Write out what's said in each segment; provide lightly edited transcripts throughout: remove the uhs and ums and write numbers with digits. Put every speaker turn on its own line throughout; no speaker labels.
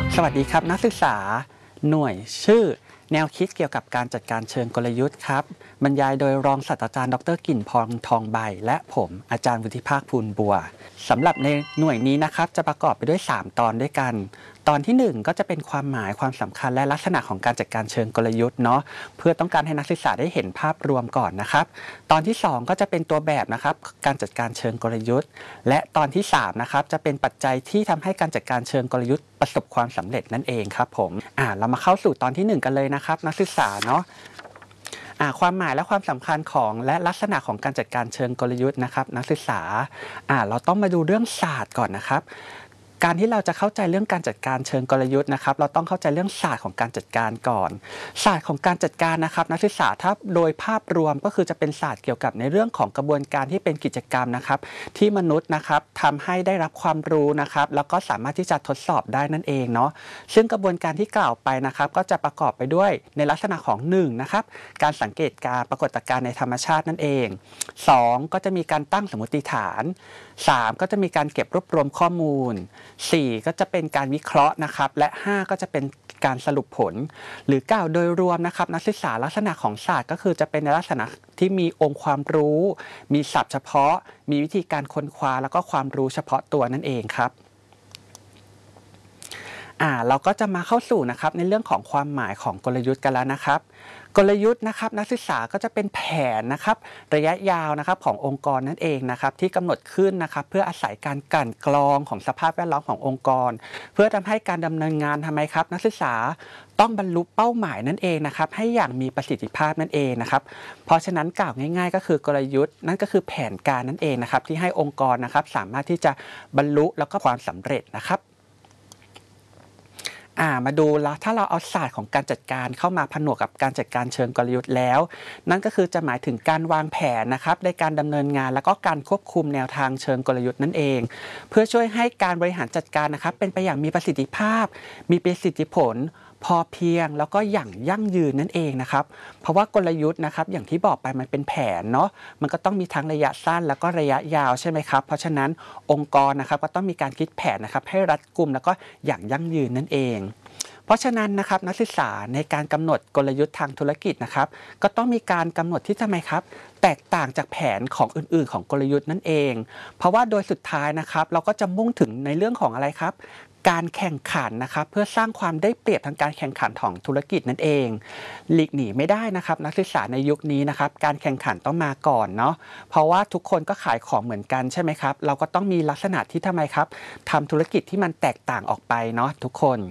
สวัสดีครับนักศึกษาหน่วยชื่อแนวคิดเกี่ยวกับการจัดการเชิงกลยุทธ์ครับบรรยายโดยรองศาสตราจารย์ดร.กลิ่นพรทองใบและผมอาจารย์วุฒิภาคภูลบัวสำหรับในหน่วยนี้นะครับจะประกอบไปด้วย3ตอนด้วยกันตอนที่1ก็จะเป็นความหมายความสำคัญและลักษณะของการจัดการเชิงกลยุทธ์เนาะเพื่อต้องการให้นักศึกษาได้เห็นภาพรวมก่อนนะครับตอนที่2ก็จะเป็นตัวแบบนะครับการจัดการเชิงกลยุทธ์และตอนที่3นะครับจะเป็นปัจจัยที่ทำให้การจัดการเชิงกลยุทธ์ประสบความสำเร็จนั่นเองครับผมเรามาเข้าสู่ตอนที่1กันเลยนะครับนักศึกษาเนาะความหมายและความสำคัญของและลักษณะของการจัดการเชิงกลยุทธ์นะครับนักศึกษาเราต้องมาดูเรื่องศาสตร์ก่อนนะครับการที่เราจะเข้าใจเรื่องการจัดการเชิงกลยุทธ์นะครับเราต้องเข้าใจเรื่องศาสตร์ของการจัดการก่อนศาสตร์ของการจัดการนะครับนักศึกษาถ้าโดยภาพรวมก็คือจะเป็นศาสตร์เกี่ยวกับในเรื่องของกระบวนการที่เป็นกิจกรรมนะครับที่มนุษย์นะครับทำให้ได้รับความรู้นะครับแล้วก็สามารถที่จะทดสอบได้นั่นเองเนาะซึ่งกระบวนการที่กล่าวไปนะครับก็จะประกอบไปด้วยในลักษณะของ1นะครับการสังเกตการปรากฏการณ์ในธรรมชาตินั่นเอง2ก็จะมีการตั้งสมมติฐาน3ก็จะมีการเก็บรวบรวมข้อมูล4ก็จะเป็นการวิเคราะห์นะครับและ5ก็จะเป็นการสรุปผลหรือกล่าวโดยรวมนะครับนักศึกษาลักษณะของศาสตร์ก็คือจะเป็นในลักษณะที่มีองค์ความรู้มีศัพท์เฉพาะมีวิธีการค้นคว้าแล้วก็ความรู้เฉพาะตัวนั่นเองครับเราก็จะมาเข้าสู่นะครับในเรื่องของความหมายของกลยุทธ์กันแล้วนะครับกลยุทธ์นะครับนักศึกษาก็จะเป็นแผนนะครับระยะยาวนะครับขององค์กรนั่นเองนะครับที่กำหนดขึ้นนะครับเพื่ออาศัยการกลั่นกรองของสภาพแวดล้อมขององค์กรเพื่อทำให้การดำเนินงานทำไมครับนักศึกษาต้องบรรลุเป้าหมายนั่นเองนะครับให้อย่างมีประสิทธิภาพนั่นเองนะครับเพราะฉะนั้นกล่าวง่ายๆก็คือกลยุทธ์นั่นก็คือแผนการนั่นเองนะครับที่ให้องค์กรนะครับสามารถที่จะบรรลุแล้วก็ความสำเร็จนะครับมาดูแล้วถ้าเราเอาศาสตร์ของการจัดการเข้ามาผนวกกับการจัดการเชิงกลยุทธ์แล้วนั่นก็คือจะหมายถึงการวางแผนนะครับในการดำเนินงานแล้วก็การควบคุมแนวทางเชิงกลยุทธ์นั่นเองเพื่อช่วยให้การบริหารจัดการนะครับเป็นไปอย่างมีประสิทธิภาพมีประสิทธิผลพอเพียงแล้วก็อย่างยั่งยืนนั่นเองนะครับเพราะว่ากลยุทธ์นะครับอย่างที่บอกไปมันเป็นแผนเนาะมันก็ต้องมีทั้งระยะสั้นแล้วก็ระยะยาวใช่ไหมครับเพราะฉะนั้นองค์กรนะครับก็ต้องมีการคิดแผนนะครับให้รัดกุมแล้วก็อย่างยั่งยืนนั่นเองเพราะฉะนั้นนะครับนักศึกษาในการกำหนดกลยุทธ์ทางธุรกิจนะครับก็ต้องมีการกำหนดที่ทำไมครับแตกต่างจากแผนของอื่นๆของกลยุทธ์นั่นเองเพราะว่าโดยสุดท้ายนะครับเราก็จะมุ่งถึงในเรื่องของอะไรครับการแข่งขันนะครับเพื่อสร้างความได้เปรียบทางการแข่งขันของธุรกิจนั่นเองหลีกหนีไม่ได้นะครับนักศึกษาในยุคนี้นะครับการแข่งขันต้องมาก่อนเนาะเพราะว่าทุกคนก็ขายของเหมือนกันใช่ไหมครับเราก็ต้องมีลักษณะที่ทำไมครับทำธุรกิจที่มันแตกต่างออกไปเนาะทุกคน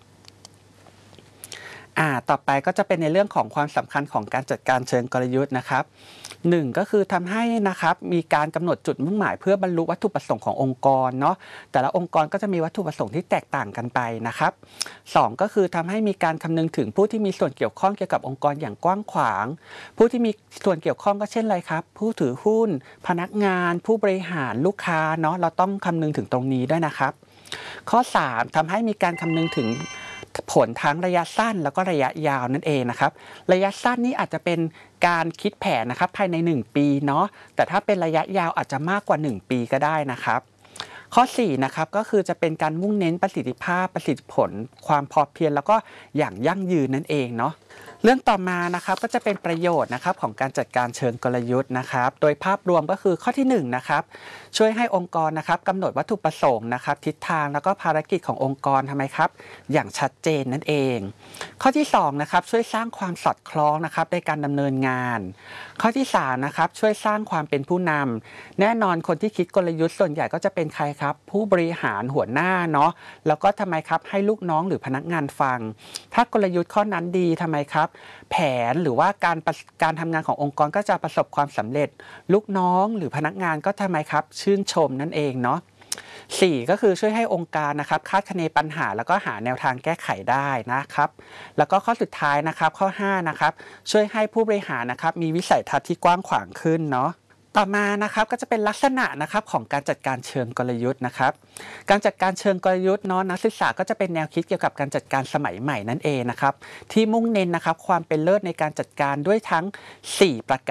ต่อไปก็จะเป็นในเรื่องของความสำคัญของการจัดการเชิงกลยุทธ์นะครับ1ก็คือทำให้นะครับมีการกำหนดจุดมุ่งหมายเพื่อบรรลุวัตถุประสงค์ขององค์กรเนาะแต่ละองค์กรก็จะมีวัตถุประสงค์ที่แตกต่างกันไปนะครับ2ก็คือทำให้มีการคำนึงถึงผู้ที่มีส่วนเกี่ยวข้องเกี่ยวกับองค์กรอย่างกว้างขวางผู้ที่มีส่วนเกี่ยวข้องก็เช่นอะไรครับผู้ถือหุ้นพนักงานผู้บริหารลูกค้าเนาะเราต้องคำนึงถึงตรงนี้ด้วยนะครับข้อ3ทำให้มีการคำนึงถึงผลทั้งระยะสั้นแล้วก็ระยะยาวนั่นเองนะครับระยะสั้นนี่อาจจะเป็นการคิดแผนนะครับภายใน1ปีเนาะแต่ถ้าเป็นระยะยาวอาจจะมากกว่า1ปีก็ได้นะครับข้อ4นะครับก็คือจะเป็นการมุ่งเน้นประสิทธิภาพประสิทธิผลความพอเพียงแล้วก็อย่างยั่งยืนนั่นเองเนาะเรื่องต่อมานะครับก็จะเป็นประโยชน์นะครับของการจัดการเชิงกลยุทธ์นะครับโดยภาพรวมก็คือข้อที่1นะครับช่วยให้องค์กรนะครับกำหนดวัตถุประสงค์นะครับทิศทางแล้วก็ภารกิจขององค์กรทำไมครับอย่างชัดเจนนั่นเองข้อที่2นะครับช่วยสร้างความสอดคล้องนะครับในการดำเนินงานข้อที่3นะครับช่วยสร้างความเป็นผู้นำแน่นอนคนที่คิดกลยุทธ์ส่วนใหญ่ก็จะเป็นใครครับผู้บริหารหัวหน้าเนาะแล้วก็ทำไมครับให้ลูกน้องหรือพนักงานฟังถ้ากลยุทธ์ข้อนั้นดีทำไมครับแผนหรือว่าการทำงานขององค์กรก็จะประสบความสำเร็จลูกน้องหรือพนักงานก็ทำไมครับชื่นชมนั่นเองเนาะ4ก็คือช่วยให้องค์การนะครับคาดคะเนปัญหาแล้วก็หาแนวทางแก้ไขได้นะครับแล้วก็ข้อสุดท้ายนะครับข้อ5นะครับช่วยให้ผู้บริหารนะครับมีวิสัยทัศน์ที่กว้างขวางขึ้นเนาะ ต่อมานะครับก็จะเป็นลักษณะนะครับของการจัดการเชิงกลยุทธ์นะครับการจัดการเชิงกลยุทธ์เนาะนักศึกษาก็จะเป็นแนวคิดเกี่ยวกับการจัดการสมัยใหม่นั่นเองนะครับที่มุ่งเน้นนะครับความเป็นเลิศในการจัดการด้วยทั้ง4ประก